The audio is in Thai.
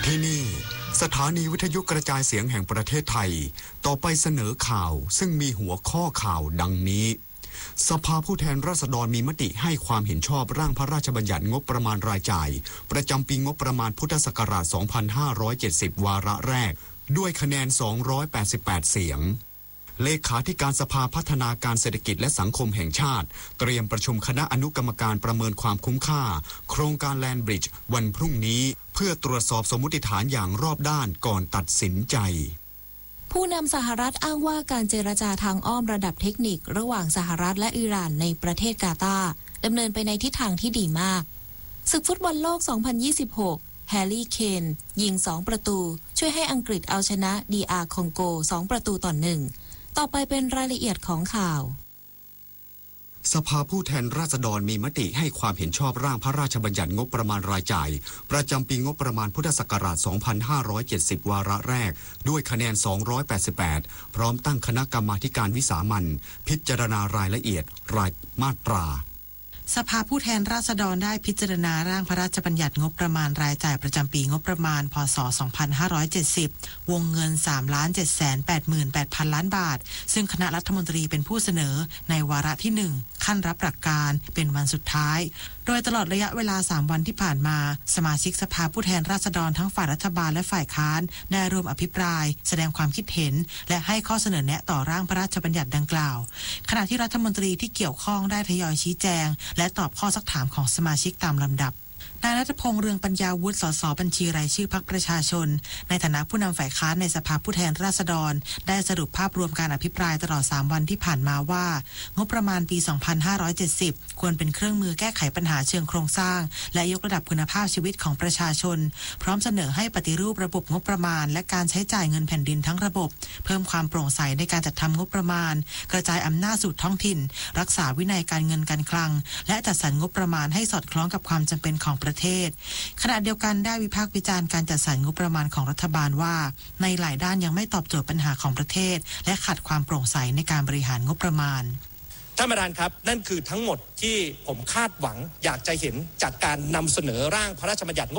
ที่นี่สถานีวิทยุกระจายเสียงแห่งประเทศไทยต่อไปเสนอข่าวซึ่งมีหัวข้อข่าวดังนี้สภาผู้แทนราษฎรมีมติให้ความเห็นชอบร่างพระราชบัญญัติงบประมาณรายจ่ายประจำปีงบประมาณพุทธศักราช 2570 วาระแรกด้วยคะแนน 288 เสียงเลขาธิการสภาพัฒนาการเศรษฐกิจและสังคมแห่งชาติเตรียมประชุมคณะอนุกรรมการประเมินความคุ้มค่าโครงการแลนด์บริดจ์วันพรุ่งนี้เพื่อตรวจสอบสมมุติฐานอย่างรอบด้านก่อนตัดสินใจผู้นำสหรัฐอ้างว่าการเจรจาทางอ้อมระดับเทคนิคระหว่างสหรัฐและอิหร่านในประเทศกาตาร์ดำเนินไปในทิศทางที่ดีมากศึกฟุตบอลโลก 2026 แฮร์รี่ เคนยิง 2 ประตูช่วยให้อังกฤษเอาชนะ DR คองโก 2 ประตูต่อ 1ต่อไปเป็นรายละเอียดของข่าวสภาผู้แทนราษฎรมีมติให้ความเห็นชอบร่างพระราชบัญญัติงบประมาณรายจ่ายประจำปีงบประมาณพุทธศักราช 2570 วาระแรกด้วยคะแนน 288 พร้อมตั้งคณะกรรมาธิการวิสามัญพิจารณารายละเอียดรายมาตราสภาผู้แทนราษฎรได้พิจารณาร่างพระราชบัญญัติงบประมาณรายจ่ายประจำปีงบประมาณพ.ศ. 2570 วงเงิน 3,788,000 ล้านบาทซึ่งคณะรัฐมนตรีเป็นผู้เสนอในวาระที่ 1 ขั้นรับหลักการเป็นวันสุดท้ายโดยตลอดระยะเวลา 3 วันที่ผ่านมาสมาชิกสภาผู้แทนราษฎรทั้งฝ่ายรัฐบาลและฝ่ายค้านได้ร่วมอภิปรายแสดงความคิดเห็นและให้ข้อเสนอแนะต่อร่างพระราชบัญญัติดังกล่าวขณะที่รัฐมนตรีที่เกี่ยวข้องได้ทยอยชี้แจงและตอบข้อซักถามของสมาชิกตามลำดับนายณัฐพงษ์ เรืองปัญญาวุฒิ สส บัญชีรายชื่อพรรคประชาชนในฐานะผู้นำฝ่ายค้านในสภาผู้แทนราษฎรได้สรุปภาพรวมการอภิปรายตลอด 3 วันที่ผ่านมาว่างบประมาณปี 2570 ควรเป็นเครื่องมือแก้ไขปัญหาเชิงโครงสร้างและยกระดับคุณภาพชีวิตของประชาชนพร้อมเสนอให้ปฏิรูประบบงบประมาณและการใช้จ่ายเงินแผ่นดินทั้งระบบเพิ่มความโปร่งใสในการจัดทำงบประมาณกระจายอำนาจสู่ท้องถิ่นรักษาวินัยการเงินการคลังและจัดสรรงบประมาณให้สอดคล้องกับความจำเป็นของประเทศขณะเดียวกันได้วิพากษ์วิจารณ์การจัดสรรงบประมาณของรัฐบาลว่าในหลายด้านยังไม่ตอบโจทย์ปัญหาของประเทศและขาดความโปร่งใสในการบริหารงบประมาณท่านประธานครับนั่นคือทั้งหมดที่ผมคาดหวังอยากจะเห็นจากการนำเสนอร่างพระราชบัญญัติ